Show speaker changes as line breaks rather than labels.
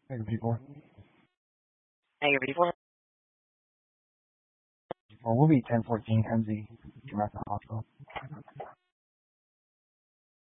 Negative P4.
Negative P4.
Or we'll be 1014 MZ. Come back to the hospital.